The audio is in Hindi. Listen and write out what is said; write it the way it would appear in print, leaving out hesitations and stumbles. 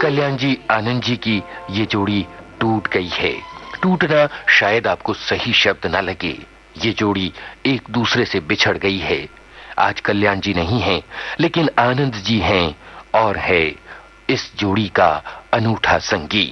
कल्याण जी, आनंद जी की ये जोड़ी टूट गई है। टूटना शायद आपको सही शब्द ना लगे। ये जोड़ी एक दूसरे से बिछड़ गई है। आज कल्याण जी नहीं हैं, लेकिन आनंद जी हैं और है इस जोड़ी का अनूठा संगी।